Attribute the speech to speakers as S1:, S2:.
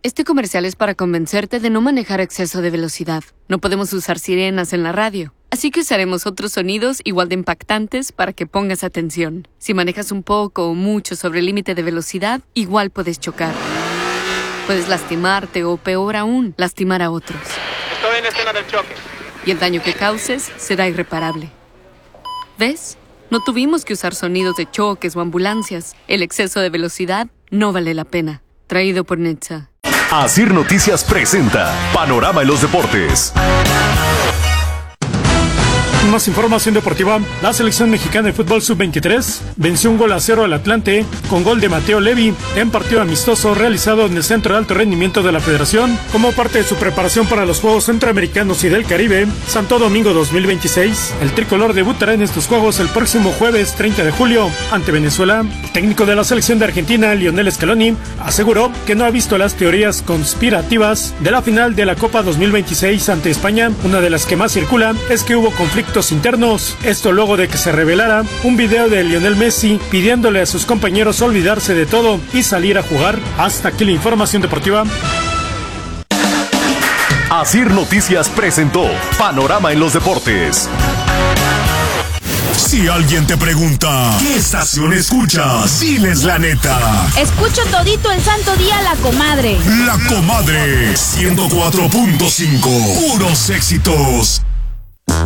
S1: Este comercial es para convencerte de no manejar a exceso de velocidad. No podemos usar sirenas en la radio, así que usaremos otros sonidos igual de impactantes para que pongas atención. Si manejas un poco o mucho sobre el límite de velocidad, igual puedes chocar. Puedes lastimarte o, peor aún, lastimar a otros.
S2: Estoy en escena del choque.
S1: Y el daño que causes será irreparable. ¿Ves? No tuvimos que usar sonidos de choques o ambulancias. El exceso de velocidad no vale la pena. Traído por Netza.
S3: Asir Noticias presenta Panorama en los Deportes.
S4: Más información deportiva. La selección mexicana de fútbol sub-23 venció 1-0 al Atlante con gol de Mateo Levi en partido amistoso realizado en el Centro de Alto Rendimiento de la Federación como parte de su preparación para los Juegos Centroamericanos y del Caribe Santo Domingo 2026. El tricolor debutará en estos Juegos el próximo jueves 30 de julio ante Venezuela. El técnico de la selección de Argentina, Lionel Scaloni, aseguró que no ha visto las teorías conspirativas de la final de la Copa 2026 ante España. Una de las que más circula es que hubo conflictos internos, esto luego de que se revelara un video de Lionel Messi pidiéndole a sus compañeros olvidarse de todo y salir a jugar. Hasta aquí la información deportiva.
S3: Asir Noticias presentó Panorama en los Deportes.
S5: Si alguien te pregunta, ¿qué estación escuchas? Diles la neta.
S6: Escucho todito el santo día La Comadre.
S5: La Comadre, 104.5. Puros éxitos.